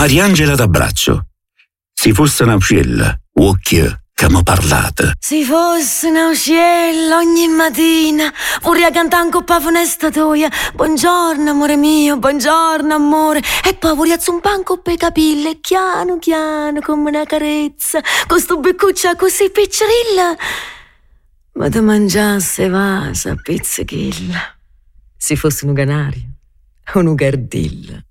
Mariangela d'abbraccio. Si fosse una uccella, occhio che m'ho parlato. Si fosse una uccella ogni mattina, vorrei cantare un coppa funesta toia. Buongiorno amore mio, buongiorno amore. E poi vorrei zompare un coppa i capelli, piano piano come una carezza, con sto beccuccia così piccerilla. Ma te mangiasse vasa pizzichilla. Si fosse un canario o un gardilla.